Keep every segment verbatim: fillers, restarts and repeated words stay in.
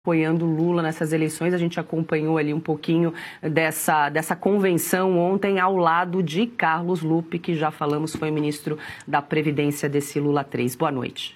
apoiando Lula nessas eleições. A gente acompanhou ali um pouquinho dessa, dessa convenção ontem ao lado de Carlos Lupe, que já falamos foi ministro da Previdência desse Lula três. Boa noite.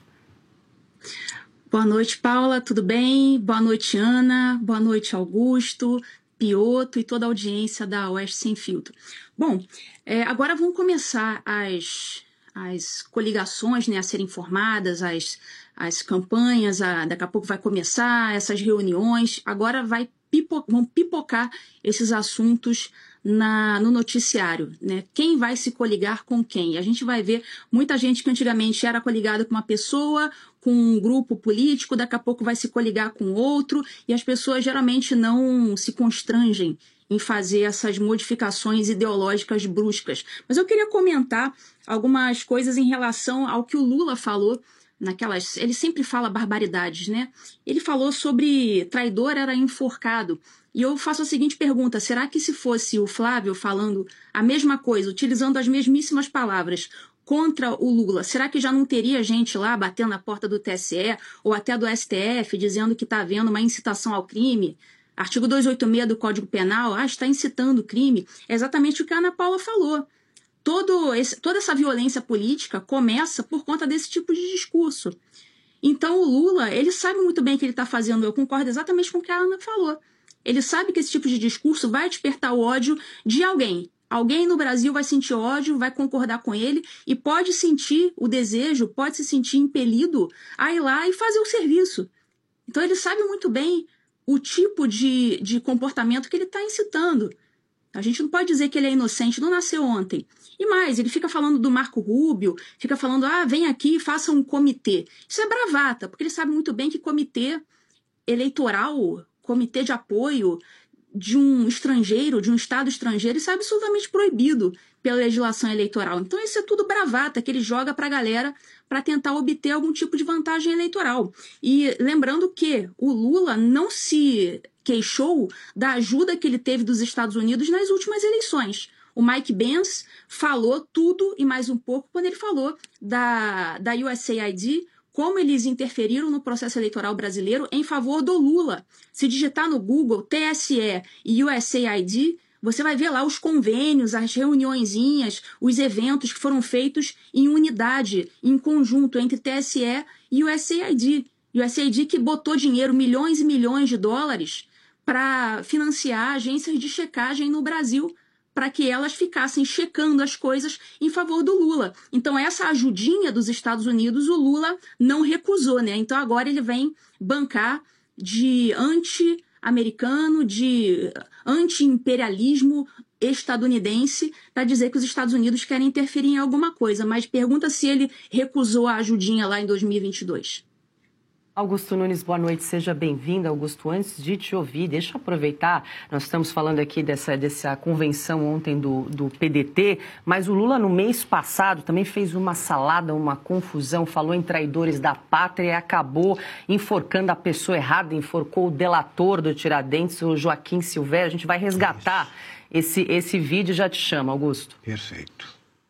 Boa noite, Paula, tudo bem? Boa noite, Ana. Boa noite, Augusto, Pioto e toda a audiência da Oeste Sem Filtro. Bom, é, agora vão começar as, as coligações, né, a serem formadas, as, as campanhas, a, daqui a pouco vai começar essas reuniões, agora vai pipo, vão pipocar esses assuntos na, no noticiário, né? Quem vai se coligar com quem? A gente vai ver muita gente que antigamente era coligada com uma pessoa, com um grupo político, daqui a pouco vai se coligar com outro, e as pessoas geralmente não se constrangem em fazer essas modificações ideológicas bruscas. Mas eu queria comentar algumas coisas em relação ao que o Lula falou naquelas... Ele sempre fala barbaridades, né? Ele falou sobre traidor era enforcado. E eu faço a seguinte pergunta, será que se fosse o Flávio falando a mesma coisa, utilizando as mesmíssimas palavras contra o Lula, será que já não teria gente lá batendo na porta do T S E ou até do S T F dizendo que está havendo uma incitação ao crime? Artigo duzentos e oitenta e seis do Código Penal, ah, está incitando o crime. É exatamente o que a Ana Paula falou. Todo esse, toda essa violência política começa por conta desse tipo de discurso. Então o Lula, ele sabe muito bem o que ele está fazendo, eu concordo exatamente com o que a Ana falou. Ele sabe que esse tipo de discurso vai despertar o ódio de alguém. Alguém no Brasil vai sentir ódio, vai concordar com ele e pode sentir o desejo, pode se sentir impelido a ir lá e fazer o serviço. Então ele sabe muito bem o tipo de, de comportamento que ele está incitando. A gente não pode dizer que ele é inocente, não nasceu ontem. E mais, ele fica falando do Marco Rubio, fica falando, ah, vem aqui e faça um comitê. Isso é bravata, porque ele sabe muito bem que comitê eleitoral, comitê de apoio de um estrangeiro, de um Estado estrangeiro, isso é absolutamente proibido pela legislação eleitoral. Então isso é tudo bravata que ele joga para a galera para tentar obter algum tipo de vantagem eleitoral. E lembrando que o Lula não se queixou da ajuda que ele teve dos Estados Unidos nas últimas eleições. O Mike Pence falou tudo e mais um pouco quando ele falou da, da U S A I D, como eles interferiram no processo eleitoral brasileiro em favor do Lula. Se digitar no Google T S E e U S A I D, você vai ver lá os convênios, as reuniõezinhas, os eventos que foram feitos em unidade, em conjunto, entre T S E e U S A I D. U S A I D que botou dinheiro, milhões e milhões de dólares, para financiar agências de checagem no Brasil, para que elas ficassem checando as coisas em favor do Lula. Então, essa ajudinha dos Estados Unidos, o Lula não recusou, né? Então, agora ele vem bancar de anti-americano, de anti-imperialismo estadunidense, para dizer que os Estados Unidos querem interferir em alguma coisa. Mas pergunta se ele recusou a ajudinha lá em dois mil e vinte e dois. Augusto Nunes, boa noite, seja bem-vindo. Augusto, antes de te ouvir, deixa eu aproveitar, nós estamos falando aqui dessa, dessa convenção ontem do, do P D T, mas o Lula no mês passado também fez uma salada, uma confusão, falou em traidores da pátria e acabou enforcando a pessoa errada, enforcou o delator do Tiradentes, o Joaquim Silvério. A gente vai resgatar esse, esse vídeo e já te chamo, Augusto. Perfeito.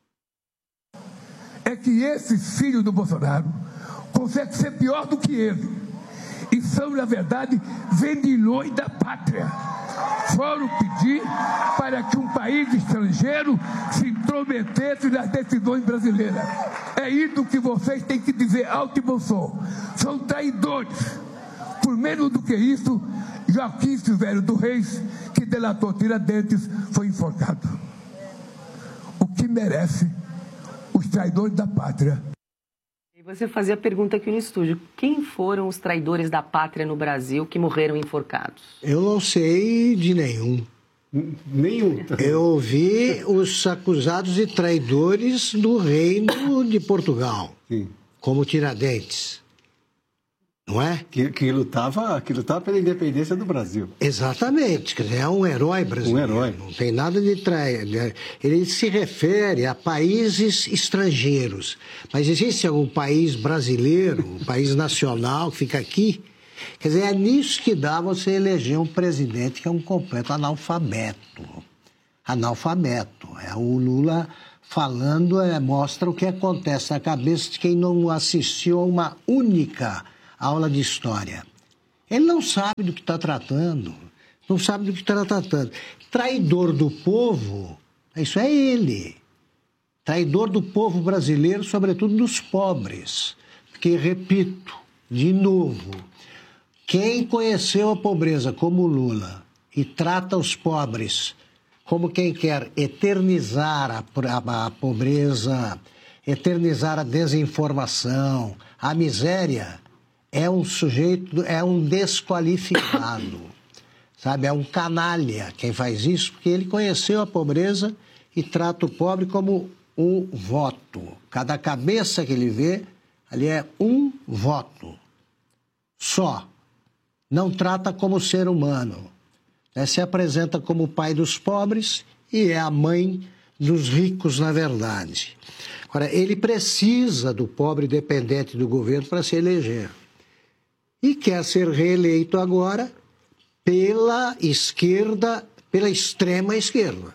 É que esse filho do Bolsonaro consegue ser pior do que ele. E são, na verdade, vendilhões da pátria. Foram pedir para que um país estrangeiro se intrometesse nas decisões brasileiras. É isso que vocês têm que dizer alto e bom som. São traidores. Por menos do que isso, Joaquim Silvério do Reis, que delatou Tiradentes, foi enforcado. O que merece os traidores da pátria. Você fazia a pergunta aqui no estúdio, quem foram os traidores da pátria no Brasil que morreram enforcados? Eu não sei de nenhum. Nenhum. Eu ouvi os acusados de traidores do reino de Portugal, Sim. como Tiradentes. Não é? Que, que, lutava, que lutava pela independência do Brasil. Exatamente, quer dizer, é um herói brasileiro. Um herói. Não tem nada de trair. Ele se refere a países estrangeiros. Mas existe algum país brasileiro, um país nacional que fica aqui? Quer dizer, é nisso que dá você eleger um presidente que é um completo analfabeto. Analfabeto. É o Lula falando, é, mostra o que acontece na cabeça de quem não assistiu a uma única aula de história. Ele não sabe do que está tratando. Não sabe do que está tratando. Traidor do povo, isso é ele. Traidor do povo brasileiro, sobretudo dos pobres. Porque, repito, de novo, quem conheceu a pobreza como Lula e trata os pobres como quem quer eternizar a, a, a pobreza, eternizar a desinformação, a miséria, é um sujeito, é um desqualificado, sabe? É um canalha quem faz isso, porque ele conheceu a pobreza e trata o pobre como um voto. Cada cabeça que ele vê, ali é um voto só. Não trata como ser humano. É, se apresenta como o pai dos pobres e é a mãe dos ricos, na verdade. Agora, ele precisa do pobre dependente do governo para se eleger. E quer ser reeleito agora pela esquerda, pela extrema esquerda.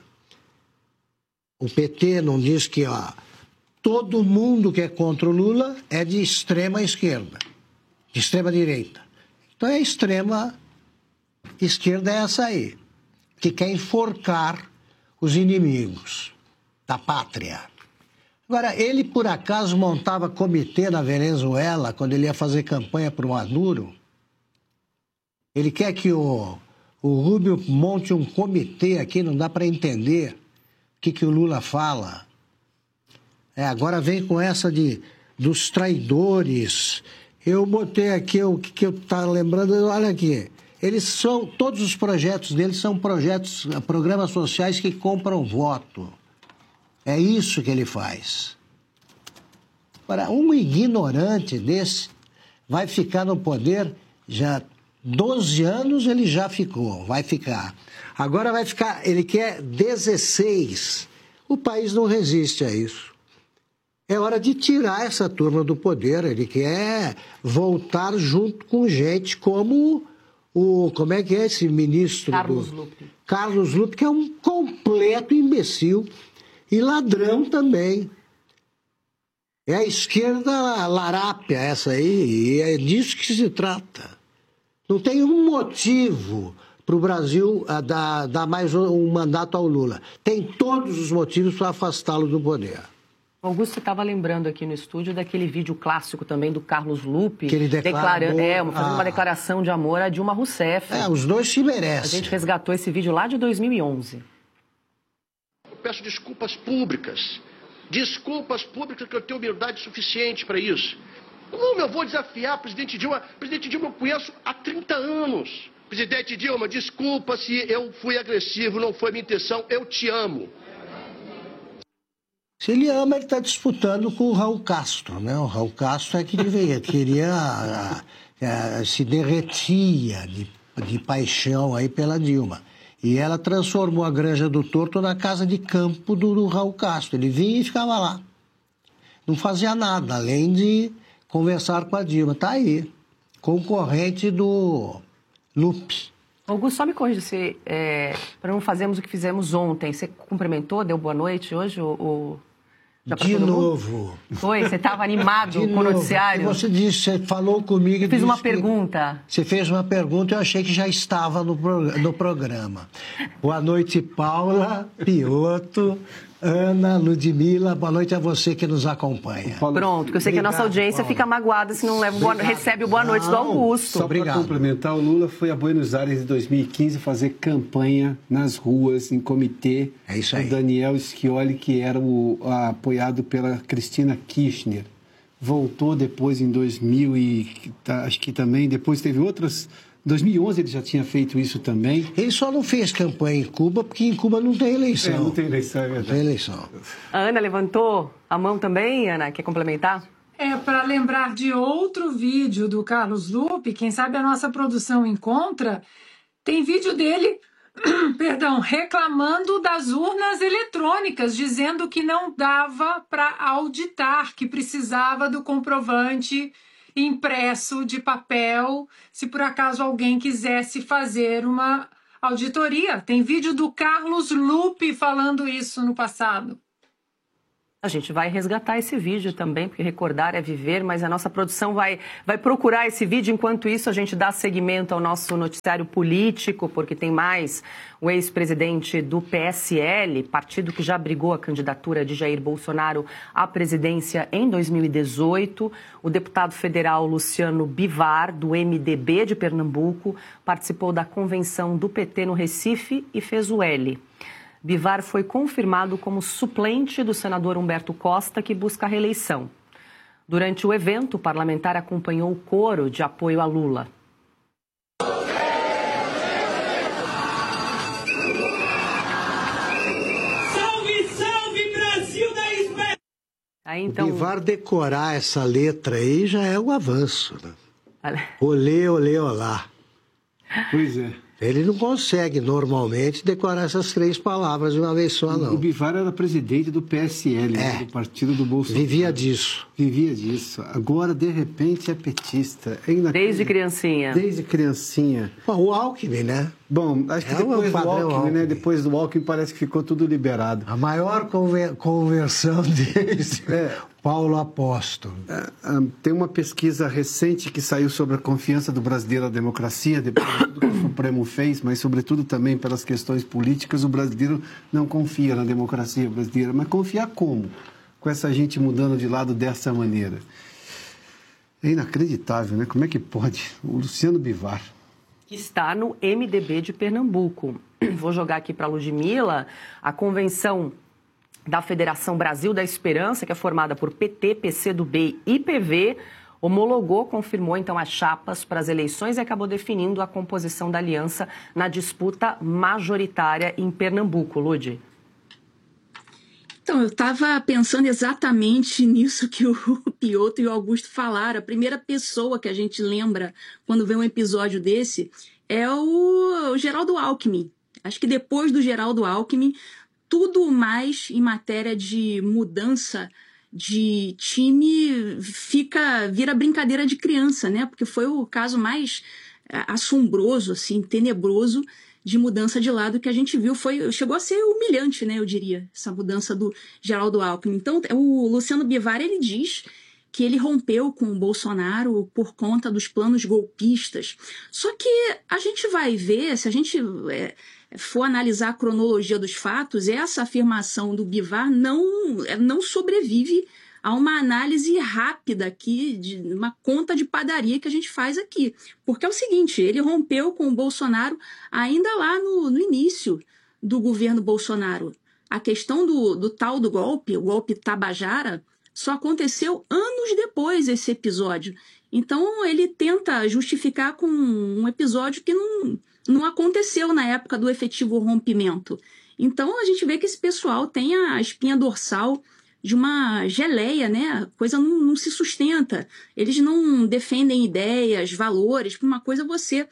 O P T não diz que ó, todo mundo que é contra o Lula é de extrema esquerda, de extrema direita. Então é extrema esquerda é essa aí, que quer enforcar os inimigos da pátria. Agora, ele por acaso montava comitê na Venezuela quando ele ia fazer campanha para o Maduro? Ele quer que o, o Rubio monte um comitê aqui, não dá para entender o que, que o Lula fala. É, agora vem com essa de, dos traidores. Eu botei aqui o que, que eu estava lembrando, olha aqui. Eles são, todos os projetos deles são projetos, programas sociais que compram voto. É isso que ele faz. Agora, um ignorante desse vai ficar no poder já doze anos, ele já ficou, vai ficar. Agora vai ficar, ele quer dezesseis. O país não resiste a isso. É hora de tirar essa turma do poder. Ele quer voltar junto com gente como o... Como é que é esse ministro? Carlos do... Lupe. Carlos Lupe, que é um completo imbecil e ladrão também. É a esquerda larápia essa aí, e é disso que se trata. Não tem um motivo para o Brasil uh, dar, dar mais um, um mandato ao Lula. Tem todos os motivos para afastá-lo do poder. Augusto estava lembrando aqui no estúdio daquele vídeo clássico também do Carlos Lupe, que ele declarou, é, fazendo a... uma declaração de amor a Dilma Rousseff. É, os dois se merecem. A gente resgatou esse vídeo lá de dois mil e onze. Eu peço desculpas públicas. Desculpas públicas, que eu tenho humildade suficiente para isso. Como eu vou desafiar a presidente Dilma? Presidente Dilma eu conheço há trinta anos. Presidente Dilma, desculpa se eu fui agressivo, não foi minha intenção, eu te amo. Se ele ama, ele está disputando com o Raul Castro, né? O Raul Castro é que ele queria, a, a, se derretia de, de paixão aí pela Dilma. E ela transformou a Granja do Torto na casa de campo do, do Raul Castro. Ele vinha e ficava lá. Não fazia nada, além de conversar com a Dilma. Está aí, concorrente do Lupe. Augusto, só me corrija se, é, para não fazermos o que fizemos ontem. Você cumprimentou, deu boa noite hoje? Ou, ou... De novo. Foi? Você estava animado de com novo. o noticiário? Você disse, você falou comigo... Eu fiz uma que... pergunta. Você fez uma pergunta e eu achei que já estava no, pro... no programa. Boa noite, Paula, Piotto, Ana, Ludmila. Boa noite a você que nos acompanha. Pronto, que eu sei Obrigado, que a nossa audiência Paula. Fica magoada se não leva boa... recebe o boa noite do Augusto. Só para complementar, o Lula foi a Buenos Aires em dois mil e quinze fazer campanha nas ruas, em comitê. É isso aí. O Daniel Scioli, que era o, a, apoiado pela Cristina Kirchner. Voltou depois em dois mil e tá, acho que também, depois teve outras... Em dois mil e onze ele já tinha feito isso também. Ele só não fez campanha em Cuba, porque em Cuba não tem eleição. É, não tem eleição, é verdade. Não tem eleição. A Ana levantou a mão também, Ana? Quer complementar? É, para lembrar de outro vídeo do Carlos Lupe, quem sabe a nossa produção encontra, tem vídeo dele, perdão, reclamando das urnas eletrônicas, dizendo que não dava para auditar, que precisava do comprovante impresso de papel, se por acaso alguém quisesse fazer uma auditoria. Tem vídeo do Carlos Lupe falando isso no passado. A gente vai resgatar esse vídeo também, porque recordar é viver, mas a nossa produção vai, vai procurar esse vídeo. Enquanto isso, a gente dá seguimento ao nosso noticiário político, porque tem mais o ex-presidente do P S L, partido que já abrigou a candidatura de Jair Bolsonaro à presidência em dois mil e dezoito. O deputado federal Luciano Bivar, do M D B de Pernambuco, participou da convenção do P T no Recife e fez o L. Bivar foi confirmado como suplente do senador Humberto Costa, que busca a reeleição. Durante o evento, o parlamentar acompanhou o coro de apoio a Lula. Salve, salve, Brasil da Espanha! Aí, então... O Bivar decorar essa letra aí já é um avanço, né? Olê, olê, olá. Pois é. Ele não consegue, normalmente, decorar essas três palavras de uma vez só, não. O Bivar era presidente do P S L, é. né, do partido do Bolsonaro. Vivia disso. Vivia disso. Agora, de repente, é petista. É Desde criancinha. Desde criancinha. Pô, o Alckmin, né? Bom, acho que é depois do Alckmin, Alckmin, né? Depois do Alckmin, parece que ficou tudo liberado. A maior conver conversão desde é. Paulo Apóstolo. É, tem uma pesquisa recente que saiu sobre a confiança do brasileiro na democracia, depois de tudo que o Supremo fez, mas sobretudo também pelas questões políticas, o brasileiro não confia na democracia brasileira. Mas confiar como? Com essa gente mudando de lado dessa maneira. É inacreditável, né? Como é que pode? O Luciano Bivar... que está no M D B de Pernambuco. Vou jogar aqui para a Ludmila. A convenção da Federação Brasil da Esperança, que é formada por P T, P C do B e P V, homologou, confirmou então as chapas para as eleições e acabou definindo a composição da aliança na disputa majoritária em Pernambuco. Lud. Então, eu estava pensando exatamente nisso que o Piotr e o Augusto falaram. A primeira pessoa que a gente lembra quando vê um episódio desse é o, o Geraldo Alckmin. Acho que depois do Geraldo Alckmin, tudo mais em matéria de mudança de time fica vira brincadeira de criança, né? Porque foi o caso mais assombroso, assim, tenebroso de mudança de lado que a gente viu. Foi, chegou a ser humilhante, né, eu diria, essa mudança do Geraldo Alckmin. Então, o Luciano Bivar, ele diz que ele rompeu com o Bolsonaro por conta dos planos golpistas. Só que a gente vai ver, se a gente é, for analisar a cronologia dos fatos, essa afirmação do Bivar não, não sobrevive a uma análise rápida aqui, de uma conta de padaria que a gente faz aqui. Porque é o seguinte, ele rompeu com o Bolsonaro ainda lá no, no início do governo Bolsonaro. A questão do, do tal do golpe, o golpe Tabajara, só aconteceu anos depois esse episódio. Então ele tenta justificar com um episódio que não, não aconteceu na época do efetivo rompimento. Então a gente vê que esse pessoal tem a espinha dorsal de uma geleia, né? A coisa não, não se sustenta. Eles não defendem ideias, valores. Uma coisa é você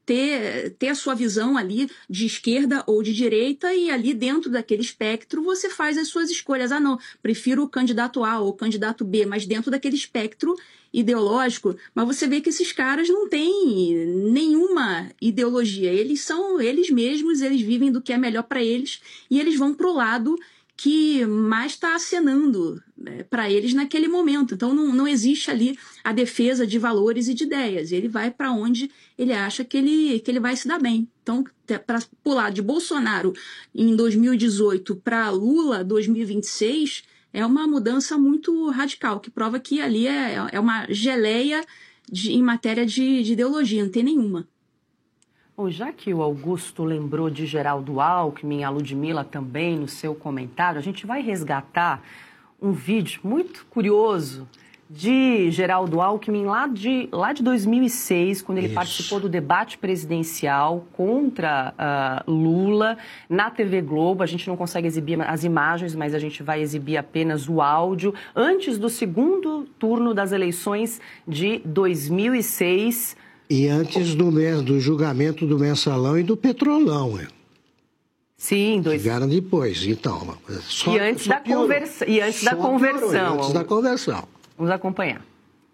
ter, ter a sua visão ali de esquerda ou de direita e ali dentro daquele espectro você faz as suas escolhas. Ah, não, prefiro o candidato A ou o candidato B, mas dentro daquele espectro ideológico. Mas você vê que esses caras não têm nenhuma ideologia. Eles são eles mesmos, eles vivem do que é melhor para eles e eles vão pro lado que mais está acenando, né, para eles naquele momento. Então não, não existe ali a defesa de valores e de ideias. Ele vai para onde ele acha que ele, que ele vai se dar bem. Então, para pular de Bolsonaro em dois mil e dezoito para Lula dois mil e vinte e seis é uma mudança muito radical, que prova que ali é, é uma geleia de, em matéria de, de ideologia, não tem nenhuma. Bom, já que o Augusto lembrou de Geraldo Alckmin, a Ludmila também no seu comentário, a gente vai resgatar um vídeo muito curioso de Geraldo Alckmin lá de, lá de dois mil e seis, quando ele Isso. participou do debate presidencial contra uh, Lula na T V Globo. A gente não consegue exibir as imagens, mas a gente vai exibir apenas o áudio, antes do segundo turno das eleições de dois mil e seis. E antes do, do julgamento do Mensalão e do Petrolão, é. Sim, dois. Chegaram depois, então. Só, e antes, da, conversa... e antes da conversão. Piorou, antes da conversão. Vamos acompanhar.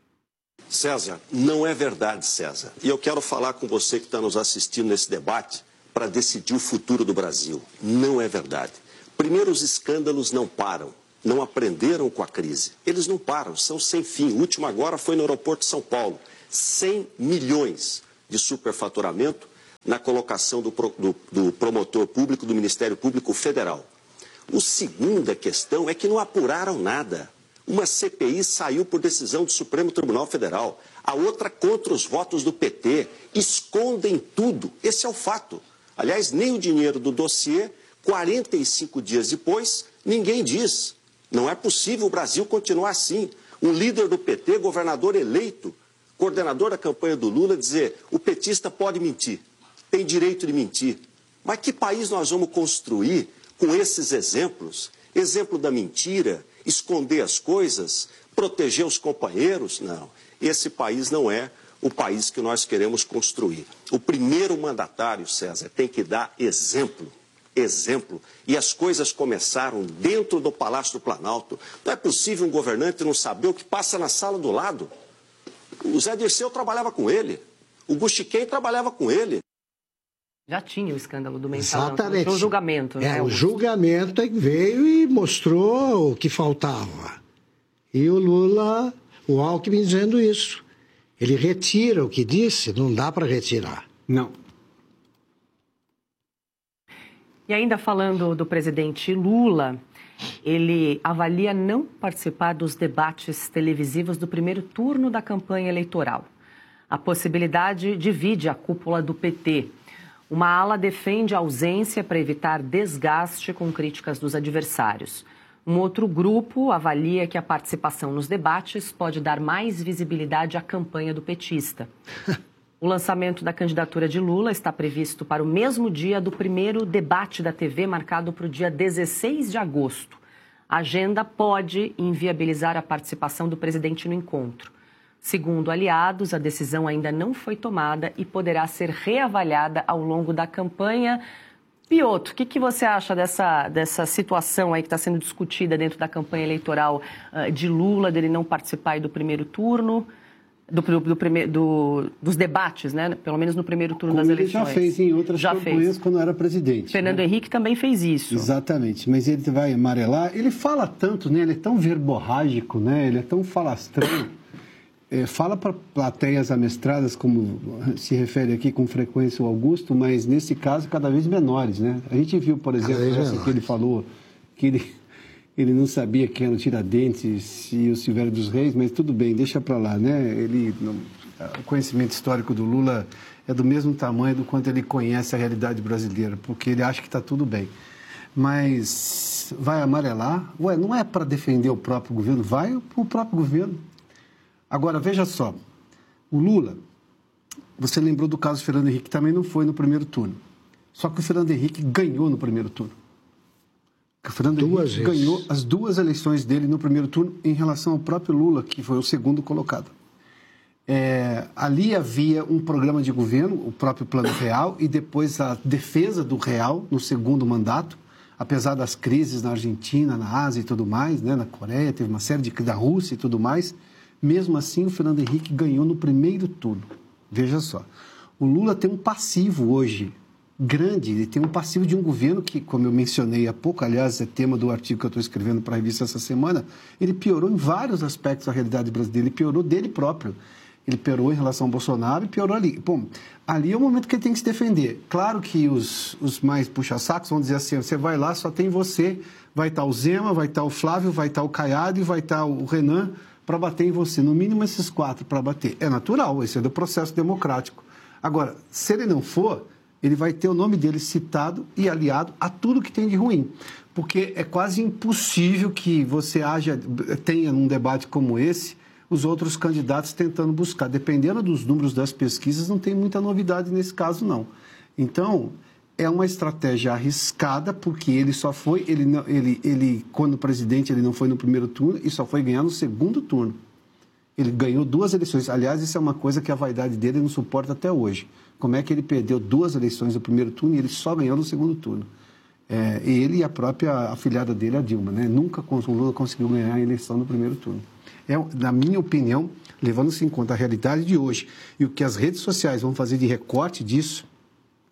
César, não é verdade, César. E eu quero falar com você que está nos assistindo nesse debate para decidir o futuro do Brasil. Não é verdade. Primeiro, os escândalos não param. não aprenderam com a crise. Eles não param, são sem fim. O último agora foi no aeroporto de São Paulo. cem milhões de superfaturamento na colocação do, do, do promotor público do Ministério Público Federal. A segunda questão é que não apuraram nada. Uma C P I saiu por decisão do Supremo Tribunal Federal. A outra contra os votos do P T. Escondem tudo. Esse é o fato. Aliás, nem o dinheiro do dossiê, quarenta e cinco dias depois, ninguém diz. Não é possível o Brasil continuar assim. Um líder do P T, governador eleito, coordenador da campanha do Lula, dizer: o petista pode mentir, tem direito de mentir. Mas que país nós vamos construir com esses exemplos? Exemplo da mentira, esconder as coisas, proteger os companheiros? Não, esse país não é o país que nós queremos construir. O primeiro mandatário, César, tem que dar exemplo. Exemplo. E as coisas começaram dentro do Palácio do Planalto. Não é possível um governante não saber o que passa na sala do lado. O Zé Dirceu trabalhava com ele. O Guxiquem trabalhava com ele. Já tinha o escândalo do mensalão. Exatamente. O julgamento. É, né? o julgamento é que veio e mostrou o que faltava. E o Lula, o Alckmin dizendo isso. Ele retira o que disse, não dá para retirar. Não. E ainda falando do presidente Lula, ele avalia não participar dos debates televisivos do primeiro turno da campanha eleitoral. A possibilidade divide a cúpula do P T. Uma ala defende a ausência para evitar desgaste com críticas dos adversários. Um outro grupo avalia que a participação nos debates pode dar mais visibilidade à campanha do petista. O lançamento da candidatura de Lula está previsto para o mesmo dia do primeiro debate da T V, marcado para o dia dezesseis de agosto. A agenda pode inviabilizar a participação do presidente no encontro. Segundo aliados, a decisão ainda não foi tomada e poderá ser reavaliada ao longo da campanha. Piotr, o que, que você acha dessa, dessa situação aí que está sendo discutida dentro da campanha eleitoral uh, de Lula, dele não participar aí do primeiro turno, do, do, do, do, dos debates, né? Pelo menos no primeiro turno Como das ele eleições. já fez em outras já campanhas fez. Quando era presidente. Fernando né? Henrique também fez isso. Exatamente, mas ele vai amarelar. Ele fala tanto, né? Ele é tão verborrágico, né? Ele é tão falastrão. É, fala para plateias amestradas, como se refere aqui com frequência o Augusto, mas nesse caso cada vez menores, né? A gente viu, por exemplo, essa que ele falou, que ele, ele não sabia quem era o Tiradentes e o Silvério dos Reis, mas tudo bem, deixa para lá, né? Ele, não, o conhecimento histórico do Lula é do mesmo tamanho do quanto ele conhece a realidade brasileira, porque ele acha que está tudo bem. Mas vai amarelar? Ué, não é para defender o próprio governo, vai para o próprio governo. Agora, veja só, o Lula, você lembrou do caso do Fernando Henrique, também não foi no primeiro turno. Só que o Fernando Henrique ganhou no primeiro turno. O Fernando duas Henrique vezes. ganhou as duas eleições dele no primeiro turno em relação ao próprio Lula, que foi o segundo colocado. É, ali havia um programa de governo, o próprio Plano Real, e depois a defesa do Real no segundo mandato, apesar das crises na Argentina, na Ásia e tudo mais, né, na Coreia, teve uma série de da Rússia e tudo mais. Mesmo assim, o Fernando Henrique ganhou no primeiro turno. Veja só, o Lula tem um passivo hoje grande, ele tem um passivo de um governo que, como eu mencionei há pouco, aliás, é tema do artigo que eu estou escrevendo para a revista essa semana, ele piorou em vários aspectos da realidade brasileira, ele piorou dele próprio. Ele piorou em relação ao Bolsonaro e piorou ali. Bom, ali é o momento que ele tem que se defender. Claro que os, os mais puxa-sacos vão dizer assim, você vai lá, só tem você, vai estar o Zema, vai estar o Flávio, vai estar o Caiado e vai estar o Renan para bater em você. No mínimo esses quatro para bater. É natural, esse é do processo democrático. Agora, se ele não for, ele vai ter o nome dele citado e aliado a tudo que tem de ruim. Porque é quase impossível que você haja, tenha num debate como esse, os outros candidatos tentando buscar. Dependendo dos números das pesquisas, não tem muita novidade nesse caso, não. Então, é uma estratégia arriscada, porque ele só foi, ele, não, ele, ele, quando presidente, ele não foi no primeiro turno e só foi ganhar no segundo turno. Ele ganhou duas eleições. Aliás, isso é uma coisa que a vaidade dele não suporta até hoje. Como é que ele perdeu duas eleições no primeiro turno e ele só ganhou no segundo turno? É, ele e a própria afilhada dele, a Dilma, né? Nunca o Lula conseguiu ganhar a eleição no primeiro turno. É, na minha opinião, levando-se em conta a realidade de hoje e o que as redes sociais vão fazer de recorte disso,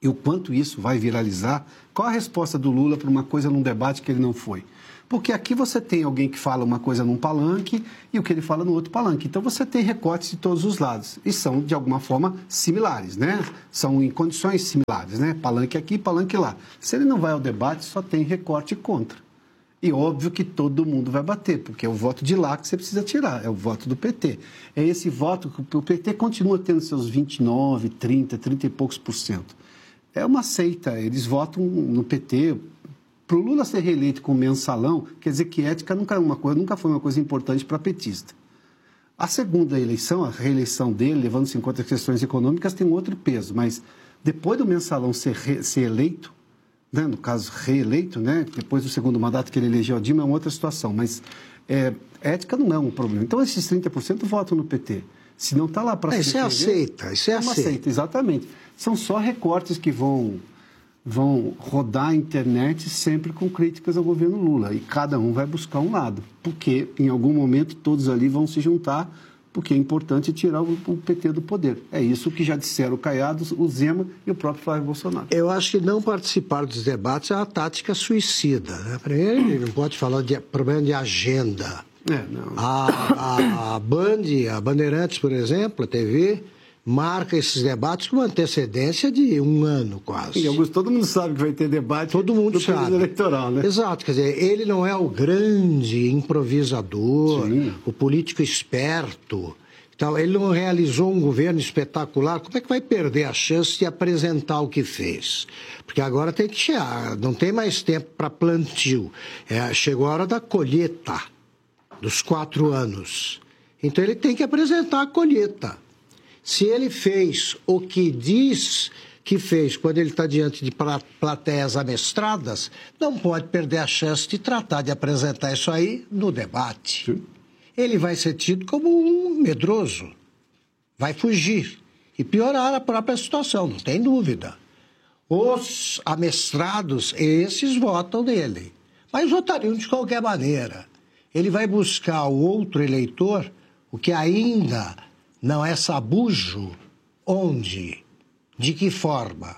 E o quanto isso vai viralizar? Qual a resposta do Lula para uma coisa num debate que ele não foi? Porque aqui você tem alguém que fala uma coisa num palanque e o que ele fala no outro palanque. Então você tem recortes de todos os lados. E são, de alguma forma, similares, né? São em condições similares, né? Palanque aqui, palanque lá. Se ele não vai ao debate, só tem recorte contra. E óbvio que todo mundo vai bater, porque é o voto de lá que você precisa tirar, é o voto do P T. É esse voto que o P T continua tendo seus vinte e nove, trinta, trinta e poucos por cento. É uma seita, eles votam no P T. Para o Lula ser reeleito com mensalão, quer dizer que ética nunca, é uma coisa, nunca foi uma coisa importante para petista. A segunda eleição, a reeleição dele, levando-se em conta as questões econômicas, tem um outro peso, mas depois do mensalão ser, re, ser eleito, né, no caso reeleito, né, depois do segundo mandato que ele elegeu a Dilma, é uma outra situação, mas é, ética não é um problema. Então esses trinta por cento votam no P T. Se não está lá para... É, isso é aceita, isso é, é aceita. aceita. Exatamente. São só recortes que vão... vão rodar a internet sempre com críticas ao governo Lula. E cada um vai buscar um lado. Porque, em algum momento, todos ali vão se juntar, porque é importante tirar o, o P T do poder. É isso que já disseram o Caiado, o Zema e o próprio Flávio Bolsonaro. Eu acho que não participar dos debates é uma tática suicida. Né? Primeiro, ele não pode falar de problema de agenda. É, não. A, a, a Band, a Bandeirantes, por exemplo, a T V... marca esses debates com uma antecedência de um ano quase. E Augusto, todo mundo sabe que vai ter debate todo mundo do período eleitoral, né? Exato, quer dizer, ele não é o grande improvisador, Sim. o político esperto. Então, ele não realizou um governo espetacular. Como é que vai perder a chance de apresentar o que fez? Porque agora tem que chegar, não tem mais tempo para plantio. É, chegou a hora da colheita, dos quatro anos. Então, ele tem que apresentar a colheita. Se ele fez o que diz que fez quando ele está diante de plateias amestradas, não pode perder a chance de tratar de apresentar isso aí no debate. Sim. Ele vai ser tido como um medroso, vai fugir e piorar a própria situação, não tem dúvida. Os amestrados, esses votam nele, mas votariam de qualquer maneira. Ele vai buscar o outro eleitor, o que ainda... não é sabujo? Onde? De que forma?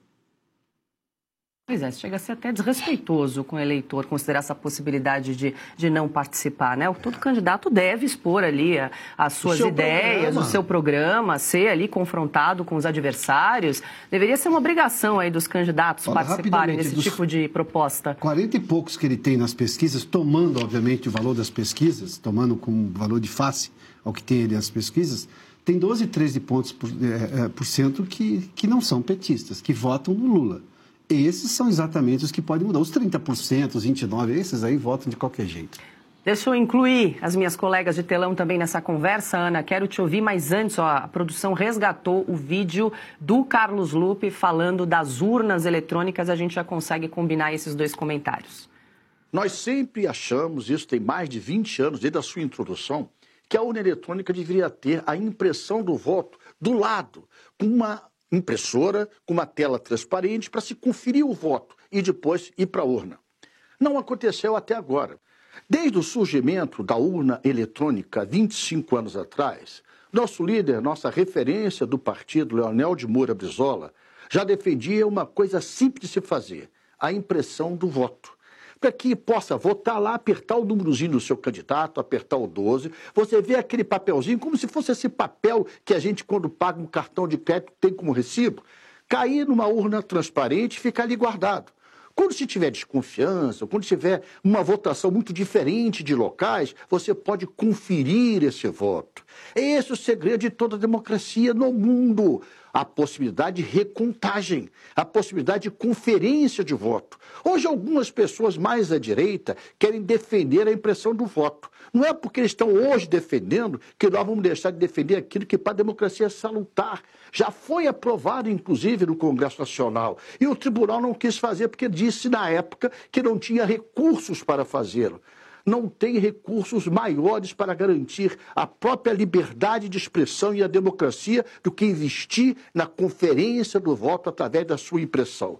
Pois é, chega a ser até desrespeitoso com o eleitor considerar essa possibilidade de, de não participar, né? Todo candidato deve expor ali a, as suas o ideias, programa. o seu programa, ser ali confrontado com os adversários. Deveria ser uma obrigação aí dos candidatos Olha, participarem desse tipo de proposta. quarenta e poucos que ele tem nas pesquisas, tomando, obviamente, o valor das pesquisas, tomando como valor de face ao que tem ele as pesquisas, tem doze, treze pontos por, é, por cento que, que não são petistas, que votam no Lula. Esses são exatamente os que podem mudar. Os trinta por cento, os vinte e nove por cento, esses aí votam de qualquer jeito. Deixa eu incluir as minhas colegas de telão também nessa conversa, Ana. Quero te ouvir, mas antes, ó, a produção resgatou o vídeo do Carlos Lupe falando das urnas eletrônicas. A gente já consegue combinar esses dois comentários. Nós sempre achamos, isso tem mais de vinte anos, desde a sua introdução, que a urna eletrônica deveria ter a impressão do voto do lado, com uma impressora, com uma tela transparente para se conferir o voto e depois ir para a urna. Não aconteceu até agora. Desde o surgimento da urna eletrônica, vinte e cinco anos atrás, nosso líder, nossa referência do partido, Leonel de Moura Brizola, já defendia uma coisa simples de se fazer, a impressão do voto. Para que possa votar lá, apertar o númerozinho do seu candidato, apertar o doze, você vê aquele papelzinho, como se fosse esse papel que a gente, quando paga um cartão de crédito, tem como recibo, cair numa urna transparente e ficar ali guardado. Quando se tiver desconfiança, quando tiver uma votação muito diferente de locais, você pode conferir esse voto. É esse o segredo de toda a democracia no mundo. A possibilidade de recontagem, a possibilidade de conferência de voto. Hoje, algumas pessoas mais à direita querem defender a impressão do voto. Não é porque eles estão hoje defendendo que nós vamos deixar de defender aquilo que para a democracia é salutar. Já foi aprovado, inclusive, no Congresso Nacional. E o tribunal não quis fazer porque disse, na época, que não tinha recursos para fazê-lo. Não tem recursos maiores para garantir a própria liberdade de expressão e a democracia do que investir na conferência do voto através da sua impressão.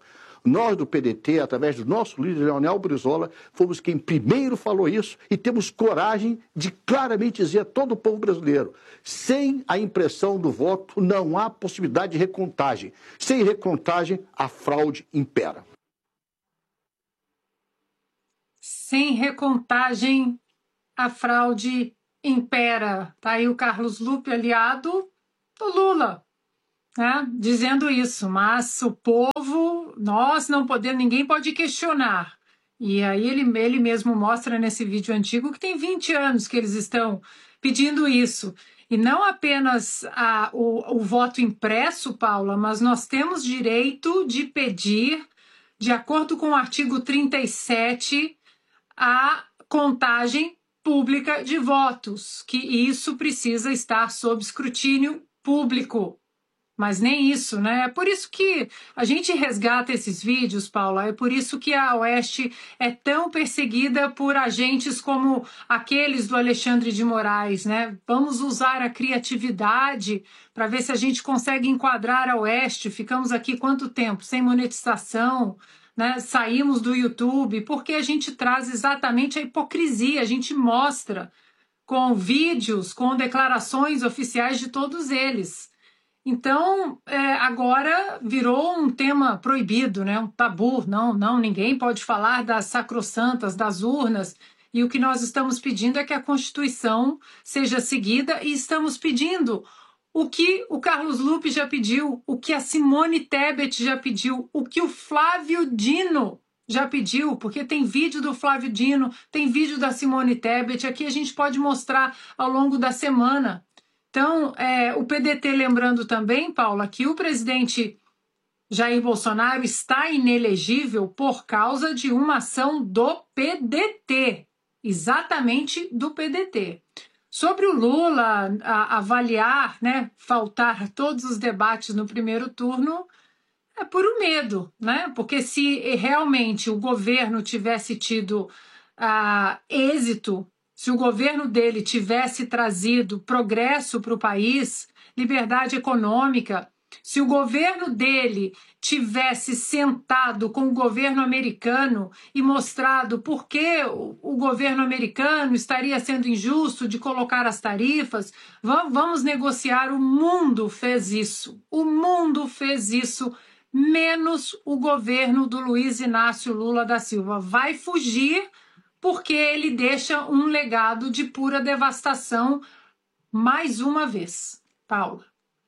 Nós do P D T, através do nosso líder Leonel Brizola, fomos quem primeiro falou isso e temos coragem de claramente dizer a todo o povo brasileiro: sem a impressão do voto não há possibilidade de recontagem. Sem recontagem, a fraude impera. Sem recontagem, a fraude impera. Está aí o Carlos Lupe, aliado do Lula, né, dizendo isso. Mas o povo, nós não podemos, ninguém pode questionar. E aí ele, ele mesmo mostra nesse vídeo antigo que tem vinte anos que eles estão pedindo isso. E não apenas a, o, o voto impresso, Paula, mas nós temos direito de pedir, de acordo com o artigo trinta e sete, a contagem pública de votos, que isso precisa estar sob escrutínio público. Mas nem isso, né? É por isso que a gente resgata esses vídeos, Paula, é por isso que a Oeste é tão perseguida por agentes como aqueles do Alexandre de Moraes, né? Vamos usar a criatividade para ver se a gente consegue enquadrar a Oeste. Ficamos aqui quanto tempo? Sem monetização, né? Saímos do YouTube, porque a gente traz exatamente a hipocrisia, a gente mostra com vídeos, com declarações oficiais de todos eles. Então, é, agora virou um tema proibido, né? Um tabu. Não, não, ninguém pode falar das sacrossantas, das urnas. E o que nós estamos pedindo é que a Constituição seja seguida, e estamos pedindo o que o Carlos Lupe já pediu, o que a Simone Tebet já pediu, o que o Flávio Dino já pediu, porque tem vídeo do Flávio Dino, tem vídeo da Simone Tebet, aqui a gente pode mostrar ao longo da semana. Então, é, o P D T, lembrando também, Paula, que o presidente Jair Bolsonaro está inelegível por causa de uma ação do P D T, exatamente do P D T. Sobre o Lula a, avaliar, né, faltar todos os debates no primeiro turno, é puro medo, né? Porque se realmente o governo tivesse tido uh, êxito, se o governo dele tivesse trazido progresso para o país, liberdade econômica, se o governo dele tivesse sentado com o governo americano e mostrado por que o governo americano estaria sendo injusto de colocar as tarifas, vamos negociar. O mundo fez isso. O mundo fez isso, menos o governo do Luiz Inácio Lula da Silva. Vai fugir porque ele deixa um legado de pura devastação mais uma vez. Paula.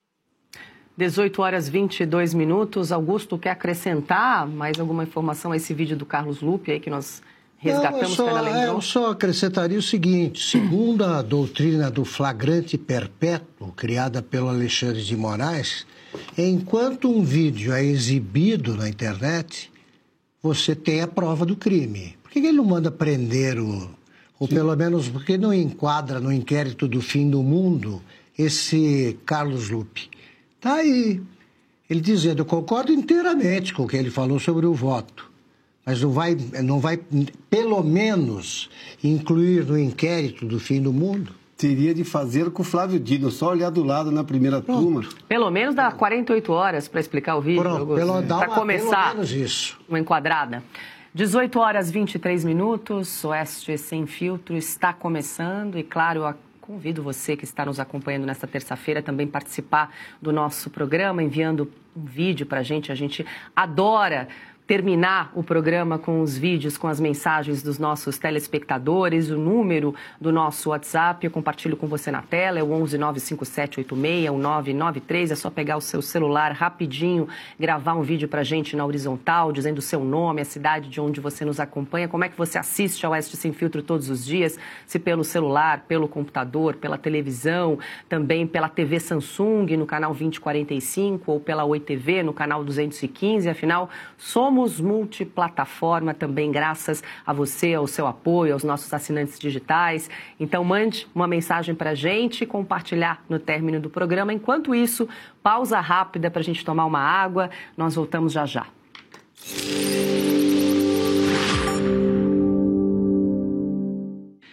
dezoito horas e vinte e dois minutos. Augusto, quer acrescentar mais alguma informação a esse vídeo do Carlos Lupe aí que nós resgatamos? Não, eu, só, é, eu só acrescentaria o seguinte: segundo a doutrina do flagrante perpétuo, criada pelo Alexandre de Moraes, enquanto um vídeo é exibido na internet, você tem a prova do crime. Por que ele não manda prender o... ou Sim. pelo menos, por que não enquadra no inquérito do fim do mundo esse Carlos Lupe? Está aí. Ele dizendo: eu concordo inteiramente com o que ele falou sobre o voto, mas não vai, não vai pelo menos, incluir no inquérito do fim do mundo? Teria de fazer com o Flávio Dino, só olhar do lado na primeira Pronto. turma. Pelo menos dá quarenta e oito horas para explicar o vídeo. Para começar, pelo menos isso. Uma enquadrada. dezoito horas e vinte e três minutos, Oeste Sem Filtro está começando e, claro, eu convido você que está nos acompanhando nesta terça-feira também participar do nosso programa, enviando um vídeo para a gente. A gente adora terminar o programa com os vídeos, com as mensagens dos nossos telespectadores. O número do nosso WhatsApp eu compartilho com você na tela, é o onze nove cinco sete oito seis um nove nove três. É só pegar o seu celular rapidinho, gravar um vídeo pra gente na horizontal, dizendo o seu nome, a cidade de onde você nos acompanha, como é que você assiste ao Oeste Sem Filtro todos os dias, se pelo celular, pelo computador, pela televisão, também pela T V Samsung no canal vinte e quarenta e cinco ou pela Oi T V no canal duzentos e quinze. Afinal, somos Somos multiplataforma também, graças a você, ao seu apoio, aos nossos assinantes digitais. Então, mande uma mensagem para a gente, compartilhar no término do programa. Enquanto isso, pausa rápida para a gente tomar uma água. Nós voltamos já já. Agora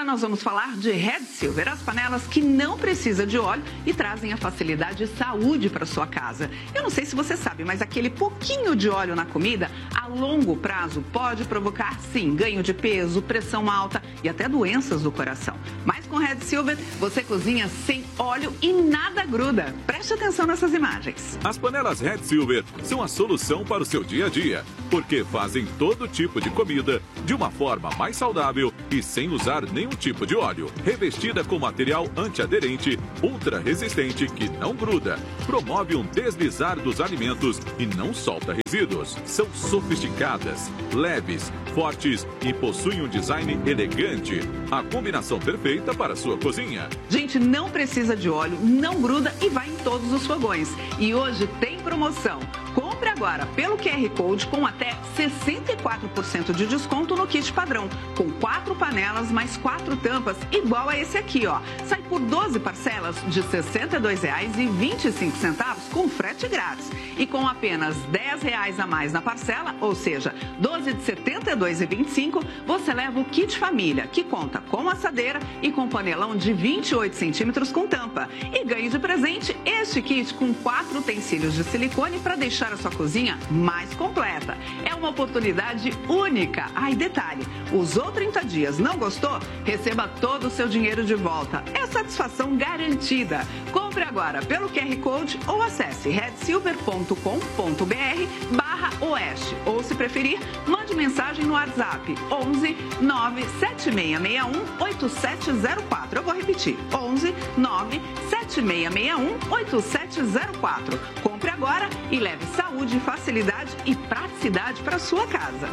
Agora nós vamos falar de Red Silver, as panelas que não precisam de óleo e trazem a facilidade e saúde para sua casa. Eu não sei se você sabe, mas aquele pouquinho de óleo na comida, a longo prazo, pode provocar, sim, ganho de peso, pressão alta e até doenças do coração. Mas com Red Silver, você cozinha sem óleo e nada gruda. Preste atenção nessas imagens. As panelas Red Silver são a solução para o seu dia a dia, porque fazem todo tipo de comida de uma forma mais saudável e sem usar nenhum tipo de óleo. Revestida com material antiaderente, ultra resistente que não gruda, promove um deslizar dos alimentos e não solta resíduos. São sofisticadas, leves, fortes e possuem um design elegante. A combinação perfeita para a sua cozinha. Gente, não precisa de óleo, não gruda e vai em todos os fogões. E hoje tem promoção. Compre agora pelo Q R Code com até sessenta e quatro por cento de desconto no kit padrão, com quatro panelas mais quatro tampas, igual a esse aqui, ó. Sai por doze parcelas de sessenta e dois reais e vinte e cinco centavos com frete grátis. E com apenas dez reais a mais na parcela, ou seja, doze de setenta e dois reais e vinte e cinco centavos, você leva o kit família, que conta com assadeira e com panelão de vinte e oito centímetros com tampa. E ganhe de presente este kit com quatro utensílios de silicone para deixar a sua cozinha mais completa. É uma oportunidade única. Ah, e detalhe, usou trinta dias, não gostou? Receba todo o seu dinheiro de volta. É satisfação garantida. Compre agora pelo Q R Code ou acesse red silver ponto com ponto br barra oeste. Ou, se preferir, mande mensagem no WhatsApp onze nove sete seis seis um oito sete zero quatro. Eu vou repetir, onze nove sete seis seis um oito sete zero quatro. Compre agora e leve saúde, facilidade e praticidade para sua casa.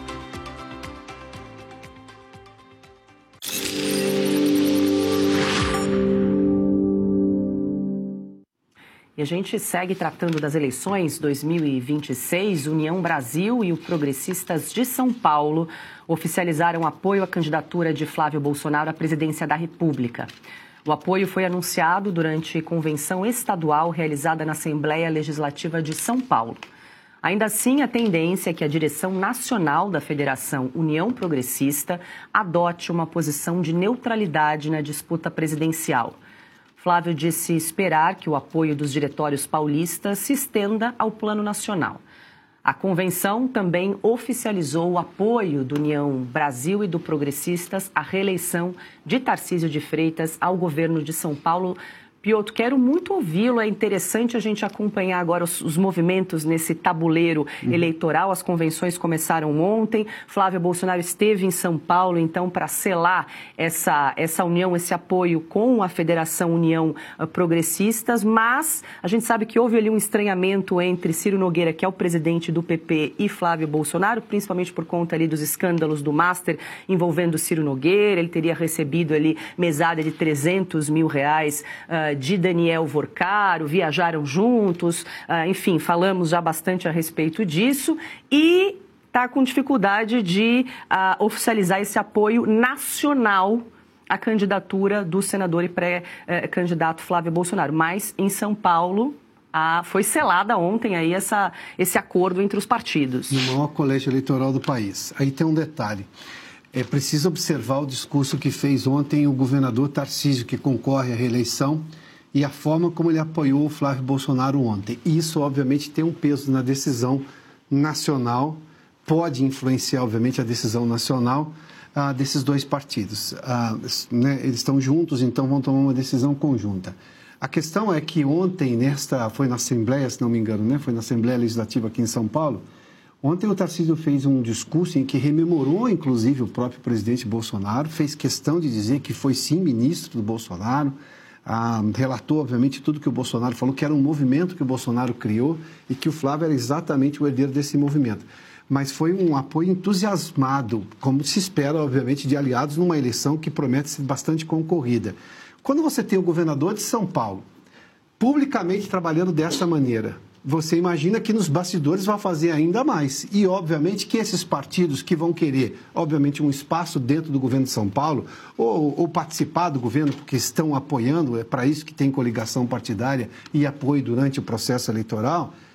E a gente segue tratando das eleições dois mil e vinte e seis. União Brasil e o Progressistas de São Paulo oficializaram apoio à candidatura de Flávio Bolsonaro à presidência da República. O apoio foi anunciado durante convenção estadual realizada na Assembleia Legislativa de São Paulo. Ainda assim, a tendência é que a direção nacional da Federação União Progressista adote uma posição de neutralidade na disputa presidencial. Flávio disse esperar que o apoio dos diretórios paulistas se estenda ao plano nacional. A convenção também oficializou o apoio do União Brasil e do Progressistas à reeleição de Tarcísio de Freitas ao governo de São Paulo. Piotr, quero muito ouvi-lo. É interessante a gente acompanhar agora os, os movimentos nesse tabuleiro uhum. eleitoral. As convenções começaram ontem. Flávio Bolsonaro esteve em São Paulo, então, para selar essa, essa união, esse apoio com a Federação União Progressistas. Mas a gente sabe que houve ali um estranhamento entre Ciro Nogueira, que é o presidente do P P, e Flávio Bolsonaro, principalmente por conta ali dos escândalos do Master envolvendo Ciro Nogueira. Ele teria recebido ali mesada de trezentos mil reais uh, de Daniel Vorcaro, viajaram juntos, uh, enfim, falamos já bastante a respeito disso e está com dificuldade de uh, oficializar esse apoio nacional à candidatura do senador e pré-candidato Flávio Bolsonaro. Mas em São Paulo uh, foi selada ontem aí essa, esse acordo entre os partidos. No maior colégio eleitoral do país. Aí tem um detalhe. É preciso observar o discurso que fez ontem o governador Tarcísio, que concorre à reeleição, e a forma como ele apoiou o Flávio Bolsonaro ontem. Isso, obviamente, tem um peso na decisão nacional, pode influenciar, obviamente, a decisão nacional ah, desses dois partidos. Ah, né, eles estão juntos, então vão tomar uma decisão conjunta. A questão é que ontem, nesta, foi na Assembleia, se não me engano, né, foi na Assembleia Legislativa aqui em São Paulo, ontem o Tarcísio fez um discurso em que rememorou, inclusive, o próprio presidente Bolsonaro, fez questão de dizer que foi, sim, ministro do Bolsonaro, ah, relatou, obviamente, tudo que o Bolsonaro falou, que era um movimento que o Bolsonaro criou e que o Flávio era exatamente o herdeiro desse movimento. Mas foi um apoio entusiasmado, como se espera, obviamente, de aliados numa eleição que promete ser bastante concorrida. Quando você tem o governador de São Paulo publicamente trabalhando dessa maneira, você imagina que nos bastidores vai fazer ainda mais. E, obviamente, que esses partidos que vão querer, obviamente, um espaço dentro do governo de São Paulo, ou, ou participar do governo, porque estão apoiando, é para isso que tem coligação partidária e apoio durante o processo eleitoral,